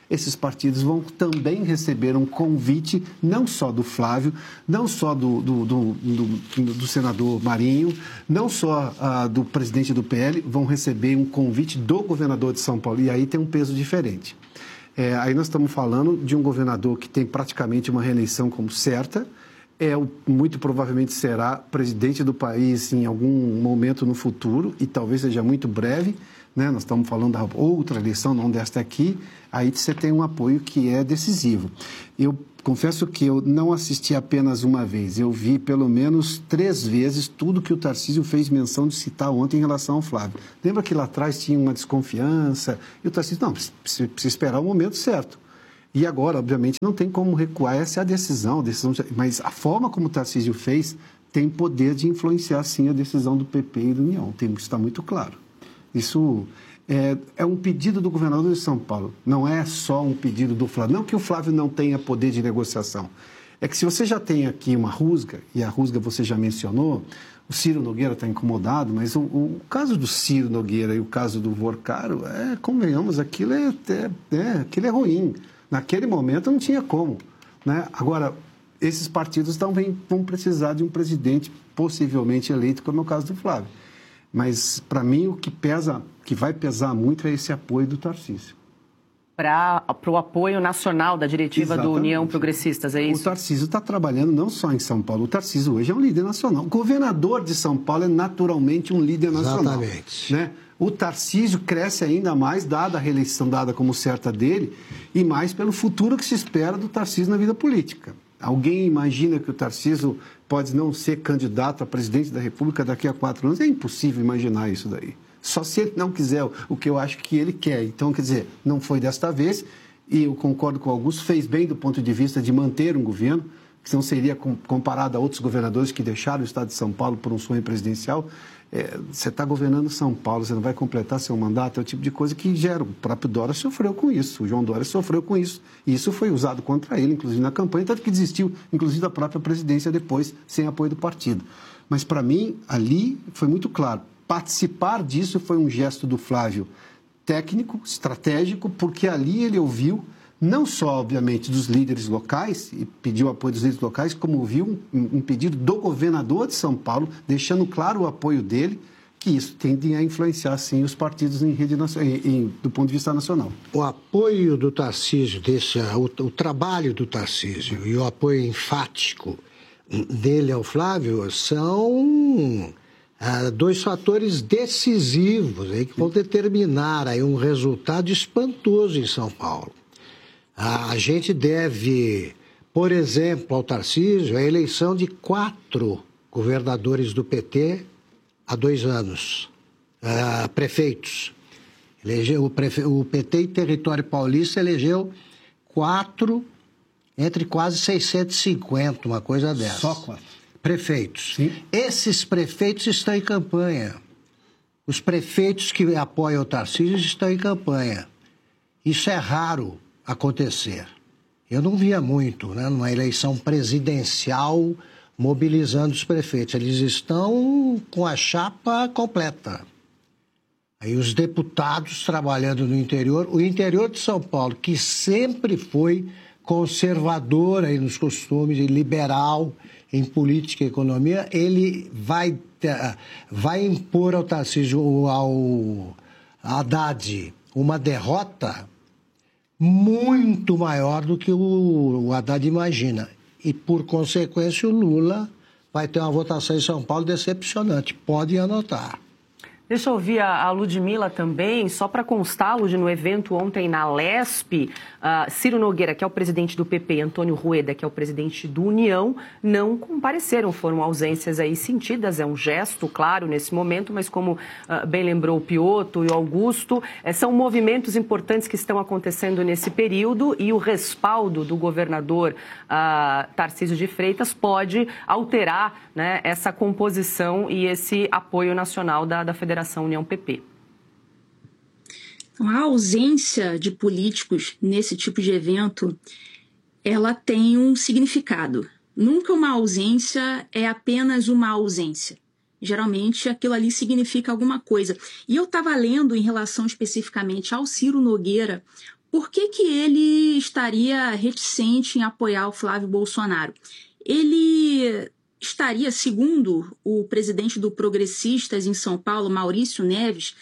esses partidos vão também receber um convite, não só do Flávio, não só do, do, do, do, do senador Marinho, não só uh, do presidente do P L, vão receber um convite do governador de São Paulo. E aí tem um peso diferente. É, aí nós estamos falando de um governador que tem praticamente uma reeleição como certa, é, muito provavelmente será presidente do país em algum momento no futuro, e talvez seja muito breve, né? Nós estamos falando da outra eleição, não desta aqui, aí você tem um apoio que é decisivo. Eu confesso que eu não assisti apenas uma vez, eu vi pelo menos três vezes tudo que o Tarcísio fez menção de citar ontem em relação ao Flávio. Lembra que lá atrás tinha uma desconfiança, e o Tarcísio, não, precisa, precisa esperar o momento certo. E agora, obviamente, não tem como recuar, essa é a decisão, a decisão, mas a forma como o Tarcísio fez tem poder de influenciar, sim, a decisão do P P e do União, tem, isso está muito claro. Isso é, é um pedido do governador de São Paulo, não é só um pedido do Flávio. Não que o Flávio não tenha poder de negociação, é que se você já tem aqui uma rusga, e a rusga você já mencionou, o Ciro Nogueira está incomodado, mas o, o caso do Ciro Nogueira e o caso do Vorcaro, é, convenhamos, aquilo é, é, é, aquilo é ruim. Naquele momento não tinha como, né? Agora, esses partidos também vão precisar de um presidente possivelmente eleito, como é o caso do Flávio. Mas, para mim, o que pesa, que vai pesar muito é esse apoio do Tarcísio. Para o apoio nacional da diretiva Exatamente. do União Progressistas, é isso? O Tarcísio está trabalhando não só em São Paulo, o Tarcísio hoje é um líder nacional. O governador de São Paulo é naturalmente um líder nacional. Exatamente. Né? O Tarcísio cresce ainda mais, dada a reeleição dada como certa dele, e mais pelo futuro que se espera do Tarcísio na vida política. Alguém imagina que o Tarcísio pode não ser candidato a presidente da República daqui a quatro anos? É impossível imaginar isso daí. Só se ele não quiser o que eu acho que ele quer. Então, quer dizer, não foi desta vez, e eu concordo com o Augusto, fez bem do ponto de vista de manter um governo, que não seria comparado a outros governadores que deixaram o estado de São Paulo por um sonho presidencial. É, você está governando São Paulo, você não vai completar seu mandato, é o tipo de coisa que gera. O próprio Dória sofreu com isso, o João Dória sofreu com isso, e isso foi usado contra ele, inclusive na campanha, tanto que desistiu, inclusive, da própria presidência depois, sem apoio do partido. Mas, para mim, ali foi muito claro, participar disso foi um gesto do Flávio técnico, estratégico, porque ali ele ouviu, não só, obviamente, dos líderes locais, e pediu apoio dos líderes locais, como ouviu um, um pedido do governador de São Paulo, deixando claro o apoio dele, que isso tende a influenciar, sim, os partidos em rede em, em, do ponto de vista nacional. O apoio do Tarcísio, desse, o, o trabalho do Tarcísio e o apoio enfático dele ao Flávio são ah, dois fatores decisivos aí, que vão determinar aí, um resultado espantoso em São Paulo. A gente deve, por exemplo, ao Tarcísio, a eleição de quatro governadores do P T há dois anos, uh, prefeitos. Elegeu, o, prefe... o P T em território paulista elegeu quatro, entre quase seiscentos e cinquenta, uma coisa dessa. Só quatro. Prefeitos. Sim. Esses prefeitos estão em campanha. Os prefeitos que apoiam o Tarcísio estão em campanha. Isso é raro acontecer. Eu não via muito, né, numa eleição presidencial mobilizando os prefeitos. Eles estão com a chapa completa. Aí os deputados trabalhando no interior, o interior de São Paulo, que sempre foi conservador aí nos costumes e liberal em política e economia, ele vai, vai impor ao Tarcísio, ao Haddad, uma derrota muito maior do que o, o Haddad imagina. E, por consequência, o Lula vai ter uma votação em São Paulo decepcionante. Pode anotar. Deixa eu ouvir a, a Ludmila também, só para constar, Lud, no evento ontem na Lesp, uh, Ciro Nogueira, que é o presidente do P P, e Antônio Rueda, que é o presidente do União, não compareceram, foram ausências aí sentidas, é um gesto, claro, nesse momento, mas como uh, bem lembrou o Piotto e o Augusto, eh, são movimentos importantes que estão acontecendo nesse período e o respaldo do governador uh, Tarcísio de Freitas pode alterar, né, essa composição e esse apoio nacional da, da Federação União P P. Então, a ausência de políticos nesse tipo de evento, ela tem um significado. Nunca uma ausência é apenas uma ausência. Geralmente, aquilo ali significa alguma coisa. E eu estava lendo em relação especificamente ao Ciro Nogueira, por que que ele estaria reticente em apoiar o Flávio Bolsonaro? Ele estaria, segundo o presidente do Progressistas em São Paulo, Maurício Neves,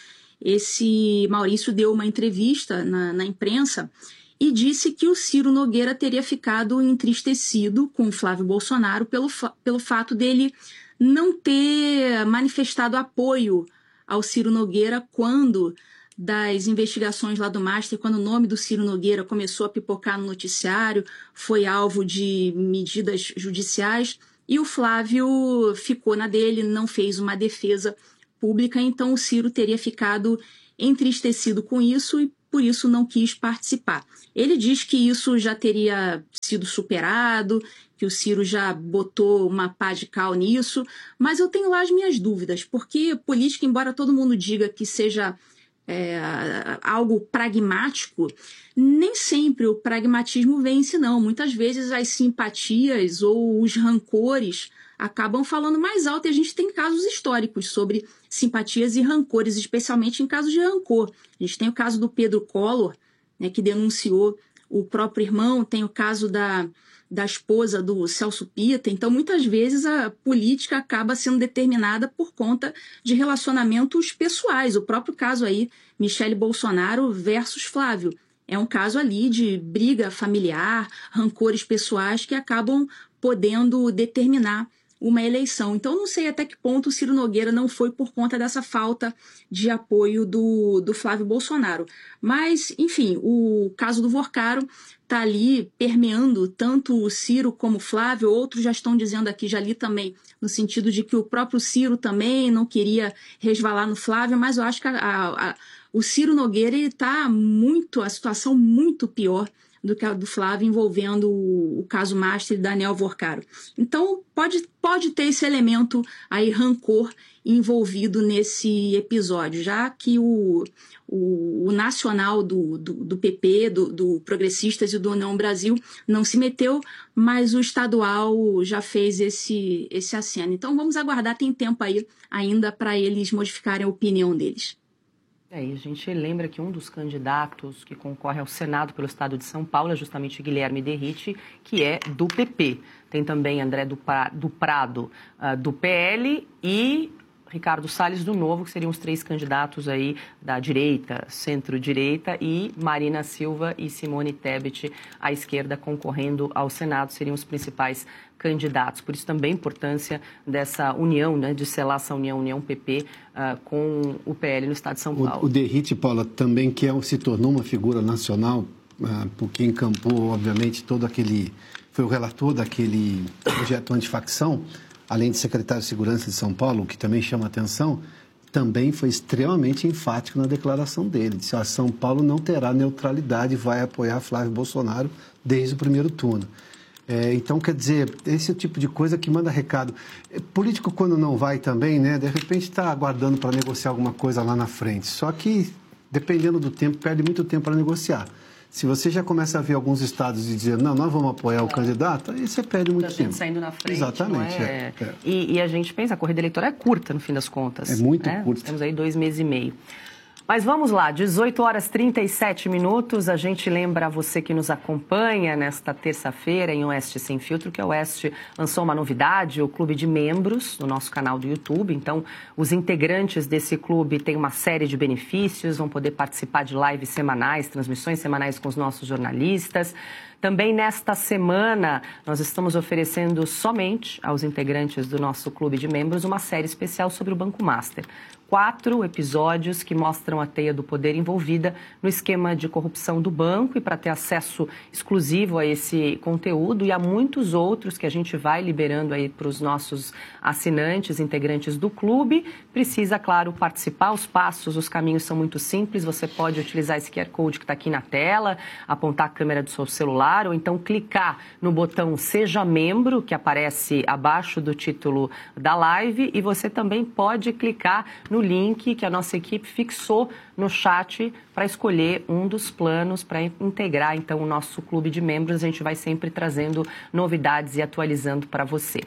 esse Maurício deu uma entrevista na, na imprensa e disse que o Ciro Nogueira teria ficado entristecido com o Flávio Bolsonaro pelo, pelo fato dele não ter manifestado apoio ao Ciro Nogueira quando das investigações lá do Master, quando o nome do Ciro Nogueira começou a pipocar no noticiário, foi alvo de medidas judiciais, e o Flávio ficou na dele, não fez uma defesa pública, então o Ciro teria ficado entristecido com isso e por isso não quis participar. Ele diz que isso já teria sido superado, que o Ciro já botou uma pá de cal nisso, mas eu tenho lá as minhas dúvidas, porque política, embora todo mundo diga que seja é, algo pragmático, nem sempre o pragmatismo vence, não. Muitas vezes as simpatias ou os rancores acabam falando mais alto, e a gente tem casos históricos sobre simpatias e rancores, especialmente em casos de rancor. A gente tem o caso do Pedro Collor, né, que denunciou o próprio irmão, tem o caso da, da esposa do Celso Pitta. Então, muitas vezes, a política acaba sendo determinada por conta de relacionamentos pessoais. O próprio caso aí, Michele Bolsonaro versus Flávio. É um caso ali de briga familiar, rancores pessoais que acabam podendo determinar uma eleição. Então, não sei até que ponto o Ciro Nogueira não foi por conta dessa falta de apoio do, do Flávio Bolsonaro. Mas, enfim, o caso do Vorcaro está ali permeando tanto o Ciro como o Flávio. Outros já estão dizendo aqui, já li também, no sentido de que o próprio Ciro também não queria resvalar no Flávio, mas eu acho que a, a, a, o Ciro Nogueira está muito, a situação muito pior do que a do Flávio, envolvendo o, o caso Master e Daniel Vorcaro. Então, pode, pode ter esse elemento aí, rancor, envolvido nesse episódio, já que o, o, o nacional do, do, do P P, do, do Progressistas e do União Brasil não se meteu, mas o estadual já fez esse, esse aceno. Então, vamos aguardar, tem tempo aí ainda para eles modificarem a opinião deles. É, e a gente lembra que um dos candidatos que concorre ao Senado pelo estado de São Paulo é justamente Guilherme Derrite, que é do P P. Tem também André do, pra, do Prado, uh, do P L, e Ricardo Salles do Novo, que seriam os três candidatos aí da direita, centro-direita, e Marina Silva e Simone Tebet, à esquerda, concorrendo ao Senado, seriam os principais candidatos. Por isso também a importância dessa união, né, de selar essa união, União P P, uh, com o P L no estado de São Paulo. O, o Derrite, Paula, também que é, se tornou uma figura nacional, uh, porque encampou, obviamente, todo aquele... Foi o relator daquele projeto antifacção, além de secretário de Segurança de São Paulo, que também chama atenção, também foi extremamente enfático na declaração dele. Disse, ah, São Paulo não terá neutralidade e vai apoiar Flávio Bolsonaro desde o primeiro turno. É, então, quer dizer, esse é o tipo de coisa que manda recado. Político, quando não vai também, né, de repente está aguardando para negociar alguma coisa lá na frente. Só que, dependendo do tempo, perde muito tempo para negociar. Se você já começa a ver alguns estados e dizer, não, nós vamos apoiar o é. candidato, aí você perde muito tempo. Saindo na frente. Exatamente. Não é? É, é. E, e a gente pensa, a corrida eleitoral é curta, no fim das contas. É muito né? curta. Temos aí dois meses e meio. Mas vamos lá, dezoito horas e trinta e sete minutos, a gente lembra a você que nos acompanha nesta terça-feira em Oeste Sem Filtro, que a Oeste lançou uma novidade, o clube de membros no nosso canal do YouTube. Então, os integrantes desse clube têm uma série de benefícios, vão poder participar de lives semanais, transmissões semanais com os nossos jornalistas. Também nesta semana, nós estamos oferecendo somente aos integrantes do nosso clube de membros uma série especial sobre o Banco Master. Quatro episódios que mostram a teia do poder envolvida no esquema de corrupção do banco, e para ter acesso exclusivo a esse conteúdo e a muitos outros que a gente vai liberando aí para os nossos assinantes, integrantes do clube, precisa, claro, participar. Os passos, os caminhos são muito simples. Você pode utilizar esse Q R Code que está aqui na tela, apontar a câmera do seu celular, ou então clicar no botão Seja Membro, que aparece abaixo do título da live, e você também pode clicar no link que a nossa equipe fixou no chat para escolher um dos planos para integrar, então, o nosso clube de membros. A gente vai sempre trazendo novidades e atualizando para você.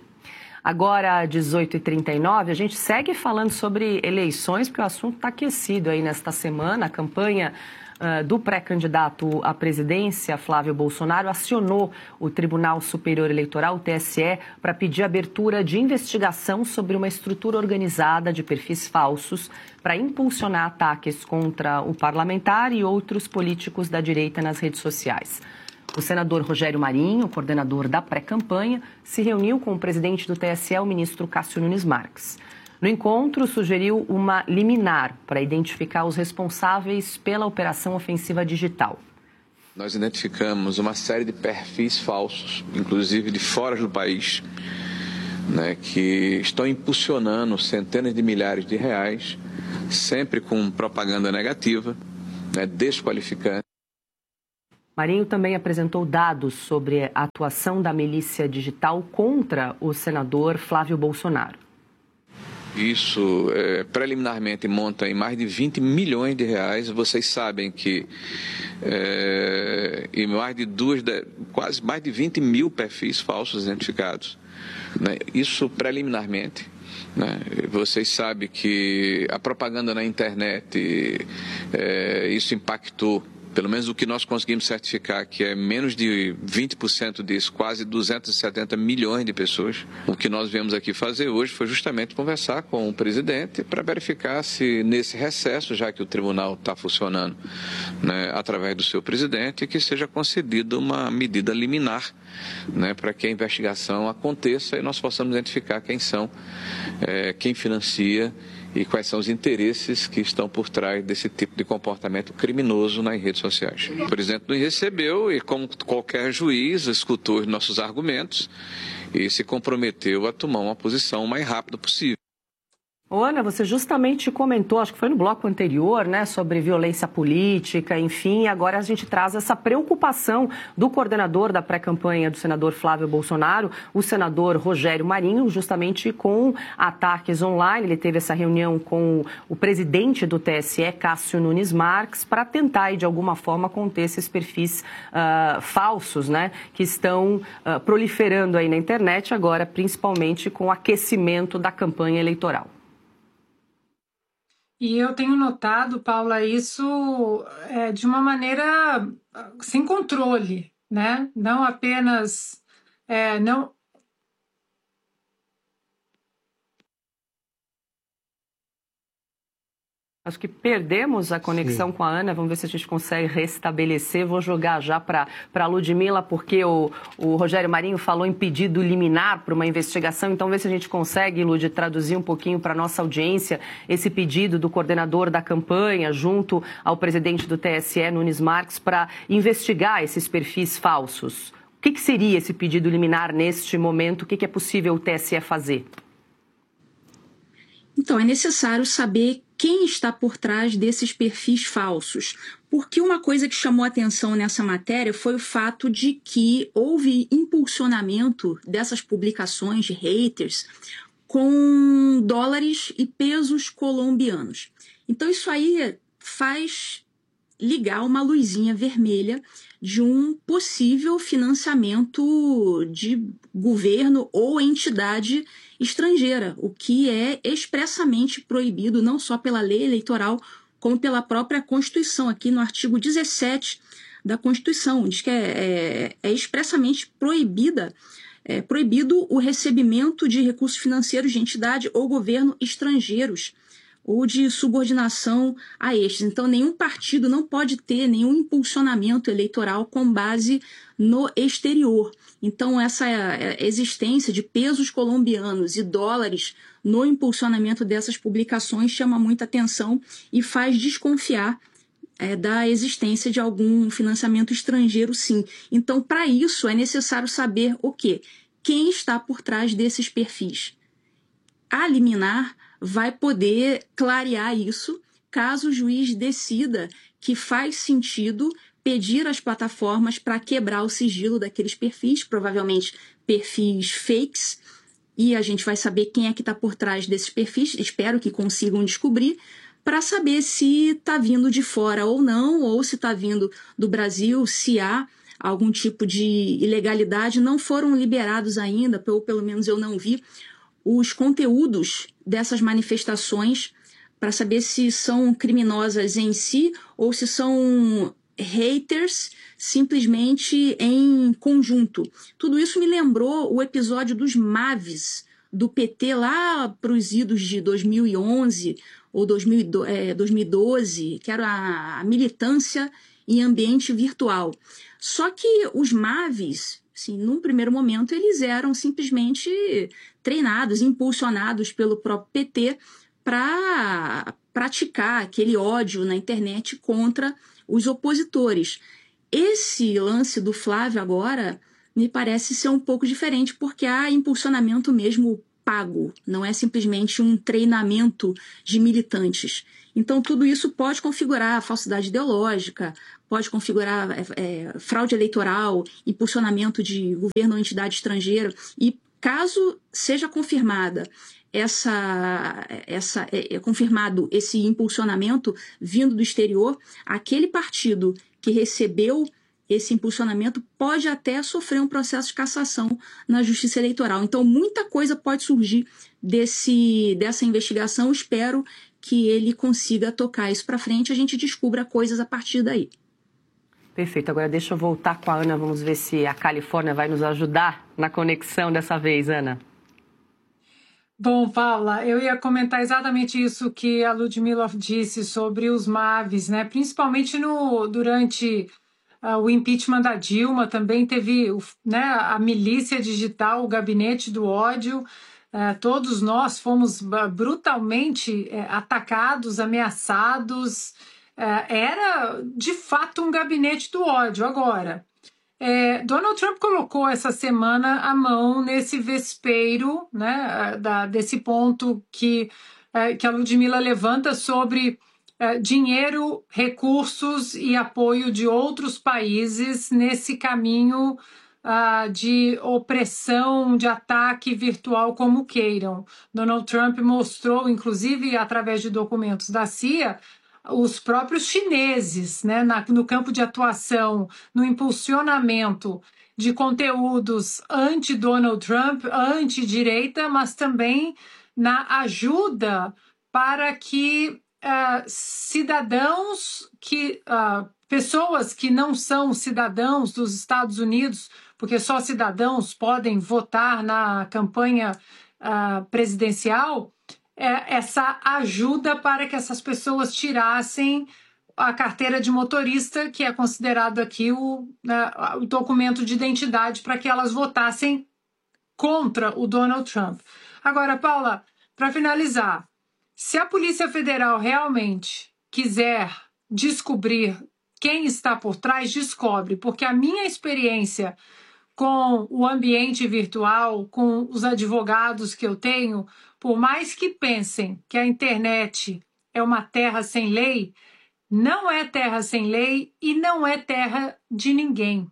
Agora, dezoito e trinta e nove, a gente segue falando sobre eleições, porque o assunto está aquecido aí nesta semana. A campanha uh, do pré-candidato à presidência, Flávio Bolsonaro, acionou o Tribunal Superior Eleitoral, o T S E, para pedir abertura de investigação sobre uma estrutura organizada de perfis falsos para impulsionar ataques contra o parlamentar e outros políticos da direita nas redes sociais. O senador Rogério Marinho, coordenador da pré-campanha, se reuniu com o presidente do T S E, o ministro Cássio Nunes Marques. No encontro, sugeriu uma liminar para identificar os responsáveis pela operação ofensiva digital. Nós identificamos uma série de perfis falsos, inclusive de fora do país, né, que estão impulsionando centenas de milhares de reais, sempre com propaganda negativa, né, desqualificante. Marinho também apresentou dados sobre a atuação da milícia digital contra o senador Flávio Bolsonaro. Isso, é, preliminarmente, monta em mais de vinte milhões de reais. Vocês sabem que é, em mais de duas, quase mais de vinte mil perfis falsos identificados. Né? Isso preliminarmente. Né? Vocês sabem que a propaganda na internet, é, isso impactou, pelo menos o que nós conseguimos certificar, que é menos de vinte por cento disso, quase duzentos e setenta milhões de pessoas. O que nós viemos aqui fazer hoje foi justamente conversar com o presidente para verificar se nesse recesso, já que o tribunal está funcionando, né, através do seu presidente, que seja concedida uma medida liminar, né, para que a investigação aconteça e nós possamos identificar quem são, é, quem financia e quais são os interesses que estão por trás desse tipo de comportamento criminoso nas redes sociais. O presidente nos recebeu e, como qualquer juiz, escutou os nossos argumentos e se comprometeu a tomar uma posição o mais rápido possível. Ô, Ana, você justamente comentou, acho que foi no bloco anterior, né, sobre violência política, enfim, agora a gente traz essa preocupação do coordenador da pré-campanha do senador Flávio Bolsonaro, o senador Rogério Marinho, justamente com ataques online. Ele teve essa reunião com o presidente do T S E, Cássio Nunes Marques, para tentar, de alguma forma, conter esses perfis uh, falsos, né, que estão uh, proliferando aí na internet agora, principalmente com o aquecimento da campanha eleitoral. E eu tenho notado, Paula, isso é, de uma maneira sem controle, né? Não apenas... É, não... Acho que perdemos a conexão Sim. com a Ana, vamos ver se a gente consegue restabelecer. Vou jogar já para a Ludmila, porque o, o Rogério Marinho falou em pedido liminar para uma investigação, então ver se a gente consegue, Lud, traduzir um pouquinho para a nossa audiência esse pedido do coordenador da campanha, junto ao presidente do T S E, Nunes Marques, para investigar esses perfis falsos. O que, que seria esse pedido liminar neste momento? O que, que é possível o T S E fazer? Então, é necessário saber quem está por trás desses perfis falsos. Porque uma coisa que chamou atenção nessa matéria foi o fato de que houve impulsionamento dessas publicações de haters com dólares e pesos colombianos. Então, isso aí faz ligar uma luzinha vermelha de um possível financiamento de governo ou entidade estrangeira, o que é expressamente proibido não só pela lei eleitoral, como pela própria Constituição. Aqui no artigo dezessete da Constituição, diz que é, é, é expressamente proibida, é, proibido o recebimento de recursos financeiros de entidade ou governo estrangeiros, ou de subordinação a estes. Então, nenhum partido não pode ter nenhum impulsionamento eleitoral com base no exterior. Então, essa existência de pesos colombianos e dólares no impulsionamento dessas publicações chama muita atenção e faz desconfiar é, da existência de algum financiamento estrangeiro, sim. Então, para isso, é necessário saber o quê? Quem está por trás desses perfis. A liminar vai poder clarear isso caso o juiz decida que faz sentido pedir às plataformas para quebrar o sigilo daqueles perfis, provavelmente perfis fakes, e a gente vai saber quem é que está por trás desses perfis, espero que consigam descobrir, para saber se está vindo de fora ou não, ou se está vindo do Brasil, se há algum tipo de ilegalidade. Não foram liberados ainda, ou pelo menos eu não vi, os conteúdos dessas manifestações para saber se são criminosas em si ou se são haters simplesmente em conjunto. Tudo isso me lembrou o episódio dos Maves do P T lá para os idos de dois mil e onze ou dois mil e doze, que era a militância em ambiente virtual. Só que os Maves, assim, num primeiro momento, eles eram simplesmente treinados, impulsionados pelo próprio P T para praticar aquele ódio na internet contra os opositores. Esse lance do Flávio agora me parece ser um pouco diferente, porque há impulsionamento mesmo pago, não é simplesmente um treinamento de militantes. Então, tudo isso pode configurar falsidade ideológica, pode configurar é, fraude eleitoral, impulsionamento de governo ou entidade estrangeira. E caso seja confirmada essa, essa é, é confirmado esse impulsionamento vindo do exterior, aquele partido que recebeu esse impulsionamento pode até sofrer um processo de cassação na Justiça Eleitoral. Então, muita coisa pode surgir desse, dessa investigação. Espero que ele consiga tocar isso para frente e a gente descubra coisas a partir daí. Perfeito. Agora deixa eu voltar com a Ana. Vamos ver se a Califórnia vai nos ajudar na conexão dessa vez, Ana. Bom, Paula, eu ia comentar exatamente isso que a Ludmila disse sobre os Maves, né? Principalmente no, durante uh, o impeachment da Dilma, também teve, né, a milícia digital, o gabinete do ódio. Uh, todos nós fomos brutalmente uh, atacados, ameaçados. Uh, era, de fato, um gabinete do ódio. Agora, É, Donald Trump colocou essa semana a mão nesse vespeiro, né, da, desse ponto que, é, que a Ludmila levanta sobre é, dinheiro, recursos e apoio de outros países nesse caminho ah, de opressão, de ataque virtual, como queiram. Donald Trump mostrou, inclusive através de documentos da C I A, os próprios chineses, né, na, no campo de atuação, no impulsionamento de conteúdos anti-Donald Trump, anti-direita, mas também na ajuda para que uh, cidadãos, que, uh, pessoas que não são cidadãos dos Estados Unidos, porque só cidadãos podem votar na campanha uh, presidencial, essa ajuda para que essas pessoas tirassem a carteira de motorista, que é considerado aqui o, né, o documento de identidade para que elas votassem contra o Donald Trump. Agora, Paula, para finalizar, se a Polícia Federal realmente quiser descobrir quem está por trás, descobre, porque a minha experiência com o ambiente virtual, com os advogados que eu tenho, por mais que pensem que a internet é uma terra sem lei, não é terra sem lei e não é terra de ninguém.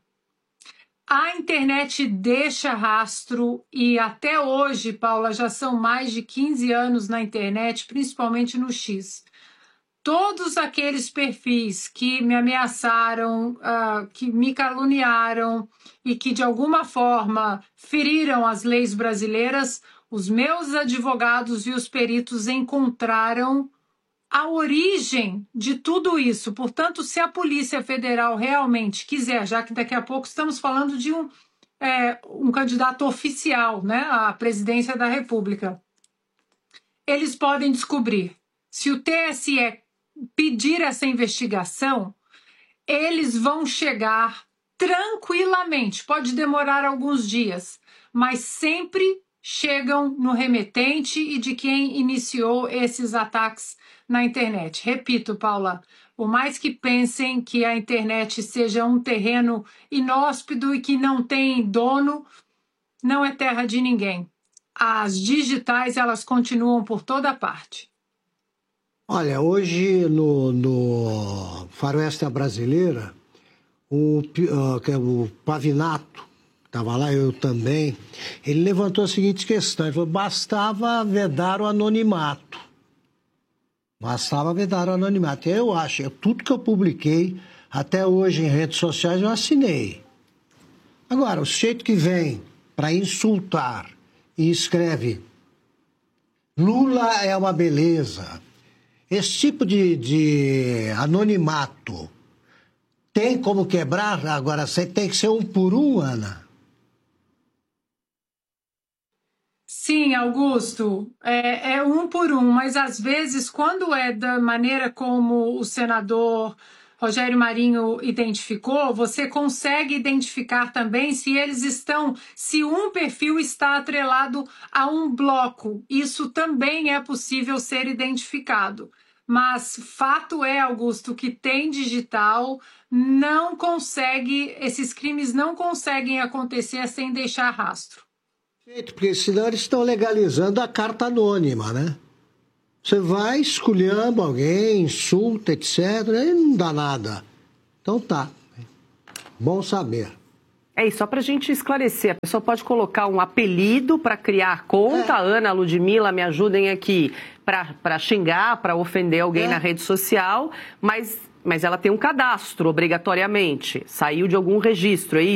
A internet deixa rastro e até hoje, Paula, já são mais de quinze anos na internet, principalmente no X. Todos aqueles perfis que me ameaçaram, uh, que me caluniaram e que de alguma forma feriram as leis brasileiras, os meus advogados e os peritos encontraram a origem de tudo isso. Portanto, se a Polícia Federal realmente quiser, já que daqui a pouco estamos falando de um, é, um candidato oficial, né, à presidência da República, eles podem descobrir. Se o T S E pedir essa investigação, eles vão chegar tranquilamente. Pode demorar alguns dias, mas sempre chegam no remetente e de quem iniciou esses ataques na internet. Repito, Paula, por mais que pensem que a internet seja um terreno inóspito e que não tem dono, não é terra de ninguém. As digitais, elas continuam por toda parte. Olha, hoje no, no Faroeste Brasileira, o, uh, o Pavinato, estava lá, eu também, ele levantou a seguinte questão, ele falou, bastava vedar o anonimato. Bastava vedar o anonimato. E eu acho, tudo que eu publiquei, até hoje em redes sociais, eu assinei. Agora, o sujeito que vem para insultar e escreve Lula é uma beleza, Esse tipo de, de anonimato tem como quebrar? Agora, você tem que ser um por um, Ana? Sim, Augusto, é, é um por um, mas às vezes, quando é da maneira como o senador Rogério Marinho identificou, você consegue identificar também se eles estão, se um perfil está atrelado a um bloco. Isso também é possível ser identificado. Mas fato é, Augusto, que tem digital, não consegue, esses crimes não conseguem acontecer sem deixar rastro. Porque senão eles estão legalizando a carta anônima, né? Você vai esculhamba alguém, insulta, etcétera, e não dá nada. Então tá. Bom saber. É isso, só para a gente esclarecer. A pessoa pode colocar um apelido para criar conta. É. Ana, Ludmila, me ajudem aqui, para xingar, para ofender alguém é. na rede social, mas, mas ela tem um cadastro, obrigatoriamente. Saiu de algum registro, é isso?